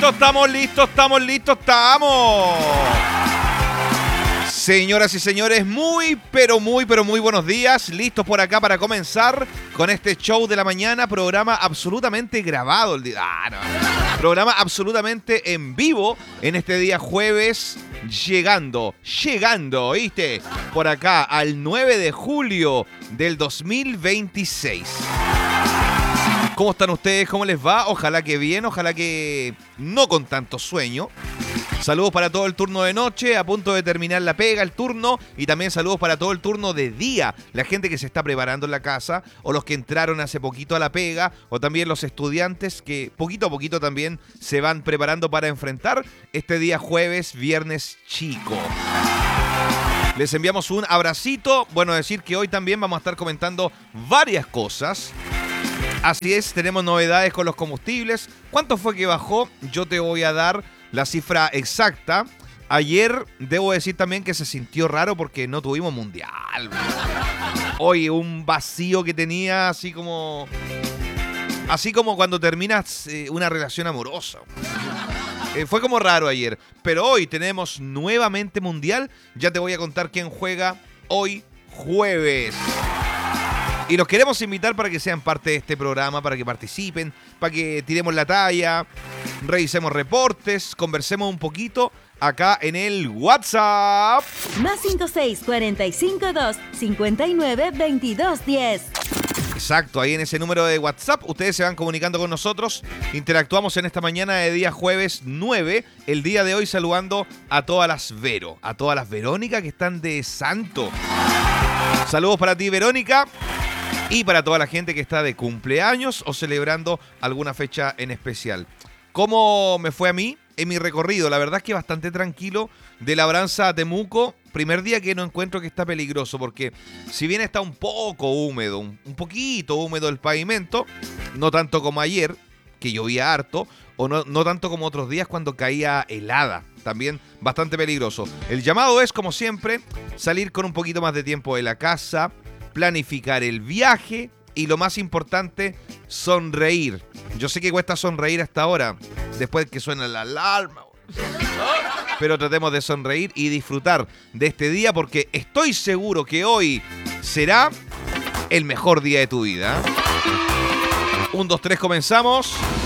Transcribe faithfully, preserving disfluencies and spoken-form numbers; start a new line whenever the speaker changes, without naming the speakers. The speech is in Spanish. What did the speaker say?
listos, estamos listos, estamos listos, estamos. Señoras y señores, muy, pero muy, pero muy buenos días. Listos por acá para comenzar con este show de la mañana. Programa absolutamente grabado. El día, ah, no. Programa absolutamente en vivo en este día jueves. Llegando, llegando, ¿oíste? Por acá al nueve de julio del dos mil veintiséis. ¿Cómo están ustedes? ¿Cómo les va? Ojalá que bien, ojalá que no con tanto sueño. Saludos para todo el turno de noche, a punto de terminar la pega, el turno. Y también saludos para todo el turno de día. La gente que se está preparando en la casa, o los que entraron hace poquito a la pega, o también los estudiantes que poquito a poquito también se van preparando para enfrentar este día jueves, viernes chico. Les enviamos un abracito. Bueno, decir que hoy también vamos a estar comentando varias cosas. Así es, tenemos novedades con los combustibles. ¿Cuánto fue que bajó? Yo te voy a dar la cifra exacta. Ayer debo decir también que se sintió raro porque no tuvimos mundial. Hoy un vacío que tenía así como... Así como cuando terminas eh, una relación amorosa. Eh, fue como raro ayer. Pero hoy tenemos nuevamente mundial. Ya te voy a contar quién juega hoy jueves. Y los queremos invitar para que sean parte de este programa, para que participen, para que tiremos la talla, revisemos reportes, conversemos un poquito acá en el WhatsApp.
Más cinco seis cuatro cinco dos cinco nueve dos dos uno cero.
Exacto, ahí en ese número de WhatsApp ustedes se van comunicando con nosotros. Interactuamos en esta mañana de día jueves nueve, el día de hoy saludando a todas las Vero, a todas las Verónica que están de santo. Saludos para ti, Verónica. Y para toda la gente que está de cumpleaños o celebrando alguna fecha en especial. ¿Cómo me fue a mí en mi recorrido? La verdad es que bastante tranquilo. De Labranza a Temuco, primer día que no encuentro que está peligroso. Porque si bien está un poco húmedo, un, un poquito húmedo el pavimento, no tanto como ayer, que llovía harto, o no, no tanto como otros días cuando caía helada. También bastante peligroso. El llamado es, como siempre, salir con un poquito más de tiempo de la casa, planificar el viaje y lo más importante, sonreír. Yo sé que cuesta sonreír hasta ahora, después que suena la alarma. Pero tratemos de sonreír y disfrutar de este día porque estoy seguro que hoy será el mejor día de tu vida. Un, dos, tres, comenzamos.